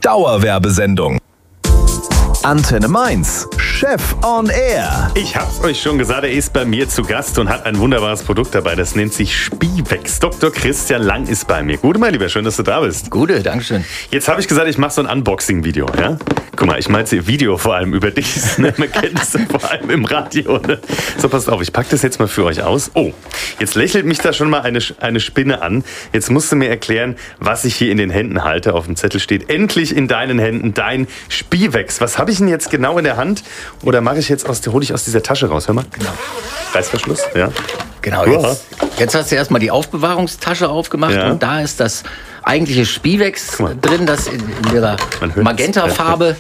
Dauerwerbesendung. Antenne Mainz, Chef on Air. Ich hab's euch schon gesagt, er ist bei mir zu Gast und hat ein wunderbares Produkt dabei. Das nennt sich Spivex. Dr. Christian Lang ist bei mir. Gute, mein Lieber, schön, dass du da bist. Gute, Dankeschön. Jetzt habe ich gesagt, ich mache so ein Unboxing-Video. Ja? Guck mal, ich meine Video vor allem über dich. Ne? Man kennt es vor allem im Radio. Ne? So, passt auf, ich packe das jetzt mal für euch aus. Oh, jetzt lächelt mich da schon mal eine Spinne an. Jetzt musst du mir erklären, was ich hier in den Händen halte. Auf dem Zettel steht, endlich in deinen Händen dein Spivex. Was habe ich denn jetzt genau in der Hand? Oder hole ich aus dieser Tasche raus? Hör mal. Genau. Reißverschluss, ja. Genau, jetzt hast du erstmal die Aufbewahrungstasche aufgemacht und da ist das eigentliche Spivex drin, das in ihrer Magentafarbe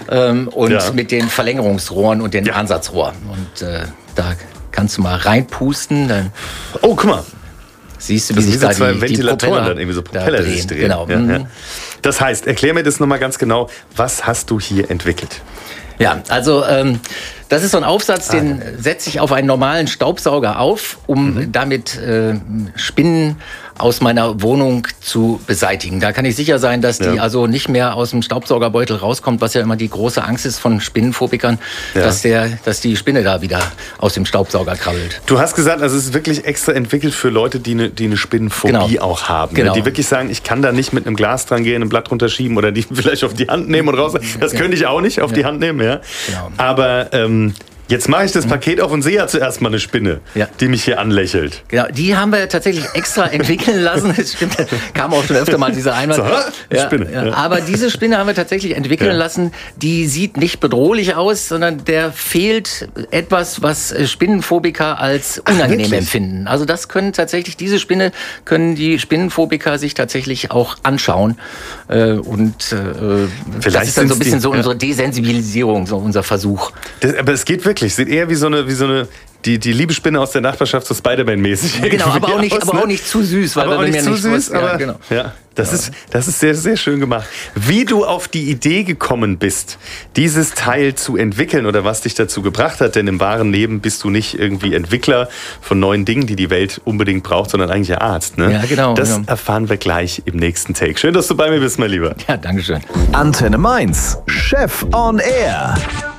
und mit den Verlängerungsrohren und den Ansatzrohren. Und da kannst du mal reinpusten. Dann guck mal. Siehst du, wie sich da die Ventilatoren dann irgendwie so Propeller drehen. Genau. Ja. Das heißt, erklär mir das nochmal ganz genau. Was hast du hier entwickelt? Ja, also das ist so ein Aufsatz, den setze ich auf einen normalen Staubsauger auf, um damit Spinnen aus meiner Wohnung zu beseitigen. Da kann ich sicher sein, dass die also nicht mehr aus dem Staubsaugerbeutel rauskommt, was ja immer die große Angst ist von Spinnenphobikern, dass die Spinne da wieder aus dem Staubsauger krabbelt. Du hast gesagt, also es ist wirklich extra entwickelt für Leute, die eine Spinnenphobie auch haben. Genau. Die wirklich sagen, ich kann da nicht mit einem Glas dran gehen, ein Blatt runterschieben oder die vielleicht auf die Hand nehmen und raus. Das könnte ich auch nicht auf die Hand nehmen. Ja. Genau. Aber jetzt mache ich das Paket auf und sehe ja zuerst mal eine Spinne, die mich hier anlächelt. Genau, die haben wir tatsächlich extra entwickeln lassen. Das stimmt, kam auch schon öfter mal dieser Einwand. Spinne. Ja. Aber diese Spinne haben wir tatsächlich entwickeln lassen. Die sieht nicht bedrohlich aus, sondern der fehlt etwas, was Spinnenphobiker als unangenehm empfinden. Also das diese Spinne können die Spinnenphobiker sich tatsächlich auch anschauen. Das ist dann so ein bisschen unsere Desensibilisierung, so unser Versuch. Aber es geht wirklich. Sieht eher wie so eine die liebe Spinne aus der Nachbarschaft, so Spider-Man-mäßig. Genau, aber auch nicht zu süß. Weil aber auch nicht zu süß, Das ist sehr, sehr schön gemacht. Wie du auf die Idee gekommen bist, dieses Teil zu entwickeln oder was dich dazu gebracht hat, denn im wahren Leben bist du nicht irgendwie Entwickler von neuen Dingen, die die Welt unbedingt braucht, sondern eigentlich ein Arzt. Ne? Ja, genau. Das erfahren wir gleich im nächsten Take. Schön, dass du bei mir bist, mein Lieber. Ja, danke schön. Antenne Mainz, Chef on Air.